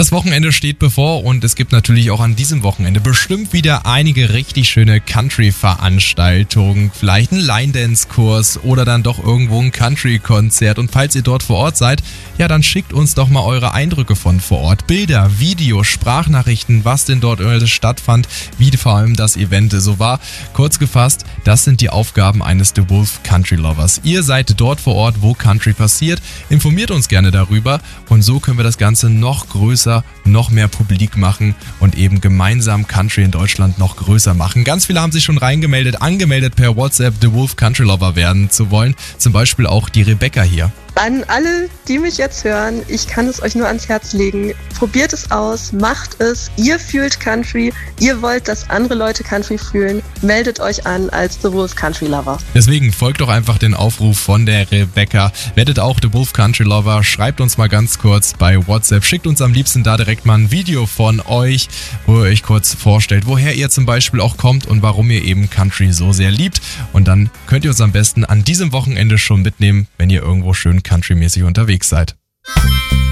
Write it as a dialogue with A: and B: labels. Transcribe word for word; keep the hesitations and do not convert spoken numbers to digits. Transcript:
A: Das Wochenende steht bevor und es gibt natürlich auch an diesem Wochenende bestimmt wieder einige richtig schöne Country-Veranstaltungen. Vielleicht ein Line-Dance-Kurs oder dann doch irgendwo ein Country-Konzert. Und falls ihr dort vor Ort seid, ja, dann schickt uns doch mal eure Eindrücke von vor Ort. Bilder, Videos, Sprachnachrichten, was denn dort alles stattfand, wie vor allem das Event so war. Kurz gefasst, das sind die Aufgaben eines The Wolf Country Lovers. Ihr seid dort vor Ort, wo Country passiert. Informiert uns gerne darüber und so können wir das Ganze noch größer, noch mehr publik machen und eben gemeinsam Country in Deutschland noch größer machen. Ganz viele haben sich schon reingemeldet, angemeldet per WhatsApp The Wolf Country Lover werden zu wollen. Zum Beispiel auch die Rebecca hier.
B: An alle, die mich jetzt hören, ich kann es euch nur ans Herz legen. Probiert es aus, macht es. Ihr fühlt Country, ihr wollt, dass andere Leute Country fühlen. Meldet euch an als The Wolf Country Lover.
A: Deswegen folgt doch einfach den Aufruf von der Rebecca. Werdet auch The Wolf Country Lover. Schreibt uns mal ganz kurz bei WhatsApp. Schickt uns am liebsten da direkt mal ein Video von euch, wo ihr euch kurz vorstellt, woher ihr zum Beispiel auch kommt und warum ihr eben Country so sehr liebt. Und dann könnt ihr uns am besten an diesem Wochenende schon mitnehmen, wenn ihr irgendwo schön countrymäßig unterwegs seid.